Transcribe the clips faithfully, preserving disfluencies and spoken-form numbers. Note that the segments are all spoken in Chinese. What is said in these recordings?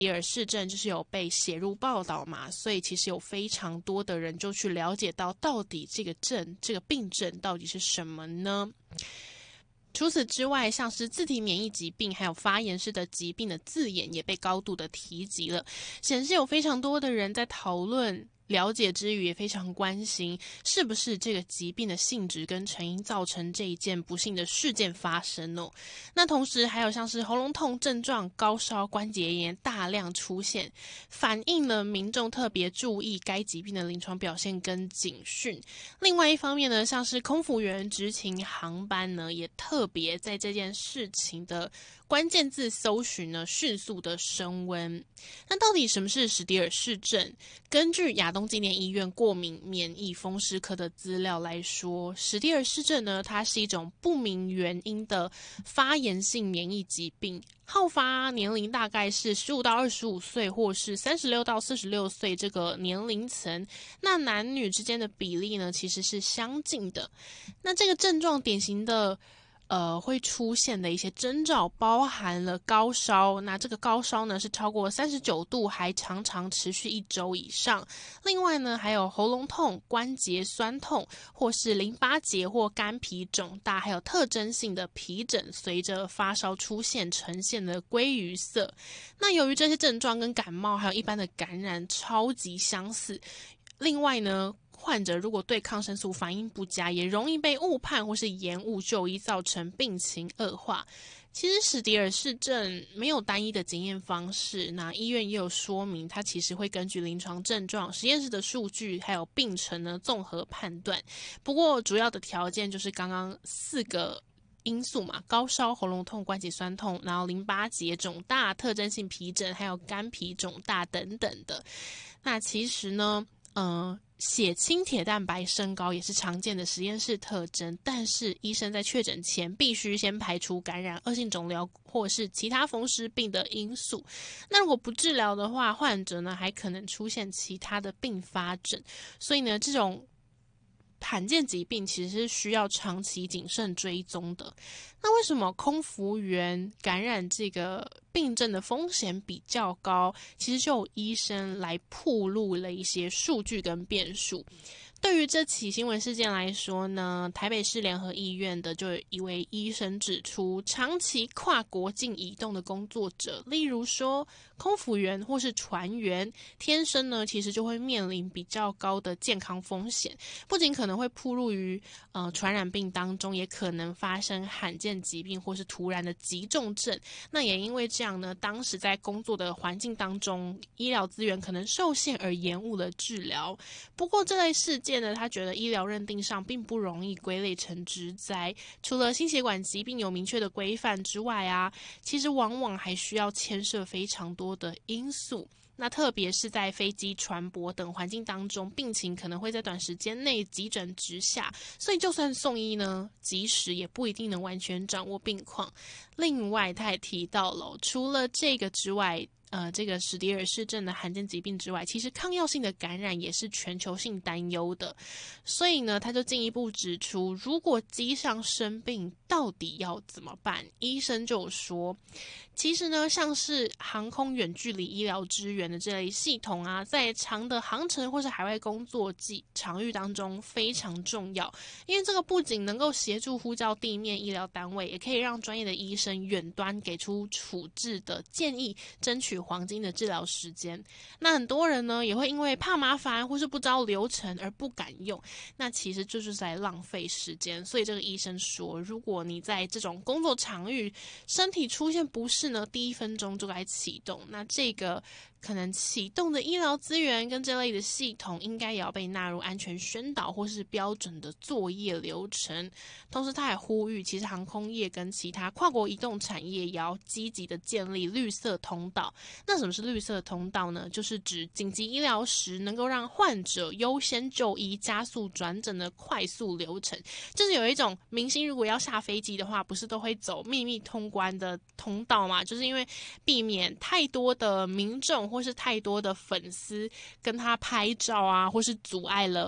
迪尔氏症就是有被写入报道嘛，所以其实有非常多的人就去了解到到底这个症这个病症到底是什么呢？除此之外，像是自体免疫疾病还有发炎式的疾病的字眼也被高度的提及了，显示有非常多的人在讨论了解之余也非常关心是不是这个疾病的性质跟成因造成这一件不幸的事件发生哦。那同时还有像是喉咙痛症状、高烧、关节炎大量出现，反映了民众特别注意该疾病的临床表现跟警讯。另外一方面呢，像是空服员执勤航班呢，也特别在这件事情的关键字搜寻呢迅速的升温。那到底什么是史迪尔氏症？根据亚东纪念医院过敏免疫风湿科的资料来说，史迪尔氏症呢，它是一种不明原因的发炎性免疫疾病，好发年龄大概是十五到二十五岁，或是三十六到四十六岁这个年龄层。那男女之间的比例呢，其实是相近的。那这个症状典型的呃，会出现的一些征兆包含了高烧，那这个高烧呢是超过三十九度，还常常持续一周以上。另外呢，还有喉咙痛、关节酸痛，或是淋巴结或肝皮肿大，还有特征性的皮疹，随着发烧出现呈现的鲑鱼色。那由于这些症状跟感冒还有一般的感染超级相似，另外呢，患者如果对抗生素反应不佳，也容易被误判或是延误就医，造成病情恶化。其实史迪尔氏症没有单一的检验方式，那医院也有说明，它其实会根据临床症状、实验室的数据还有病程呢综合判断。不过主要的条件就是刚刚四个因素嘛，高烧、喉咙痛、关节酸痛，然后淋巴结肿大、特征性皮疹，还有肝皮肿大等等的。那其实呢，呃，血清铁蛋白升高也是常见的实验室特征，但是医生在确诊前必须先排除感染、恶性肿瘤或是其他风湿病的因素。那如果不治疗的话，患者呢还可能出现其他的并发症。所以呢，这种罕见疾病其实是需要长期谨慎追踪的。那为什么空服员感染这个病症的风险比较高？其实就有医生来曝露了一些数据跟变数。对于这起新闻事件来说呢，台北市联合医院的就有一位医生指出，长期跨国境移动的工作者，例如说空服员或是船员，天生呢其实就会面临比较高的健康风险，不仅可能会暴露于呃传染病当中，也可能发生罕见疾病或是突然的急重症。那也因为这样呢，当时在工作的环境当中，医疗资源可能受限而延误了治疗。不过这类事件呢，他觉得医疗认定上并不容易归类成职灾，除了心血管疾病有明确的规范之外啊，其实往往还需要牵涉非常多的因素。那特别是在飞机、船舶等环境当中，病情可能会在短时间内急转直下，所以就算送医呢，及时也不一定能完全掌握病况。另外，他也提到了，除了这个之外，呃，这个史迪尔氏症的罕见疾病之外，其实抗药性的感染也是全球性担忧的。所以呢，他就进一步指出，如果机上生病，到底要怎么办？医生就说，其实呢，像是航空远距离医疗支援的这类系统啊，在长的航程或是海外工作季场域当中非常重要，因为这个不仅能够协助呼叫地面医疗单位，也可以让专业的医生远端给出处置的建议，争取黄金的治疗时间。那很多人呢，也会因为怕麻烦或是不知道流程而不敢用，那其实就是在浪费时间。所以这个医生说，如果你在这种工作场域身体出现不适呢，第一分钟就该启动。那这个可能启动的医疗资源跟这类的系统，应该也要被纳入安全宣导或是标准的作业流程。同时他还呼吁，其实航空业跟其他跨国移动产业也要积极的建立绿色通道。那什么是绿色通道呢？就是指紧急医疗时能够让患者优先就医、加速转诊的快速流程。就是有一种明星如果要下飞机的话，不是都会走秘密通关的通道嘛？就是因为避免太多的民众或是太多的粉丝跟他拍照啊，或是阻碍了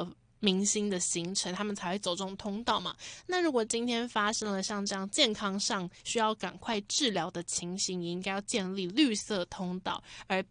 明星的行程，他们才会走这种通道嘛。那如果今天发生了像这样健康上需要赶快治疗的情形，也应该要建立绿色通道，而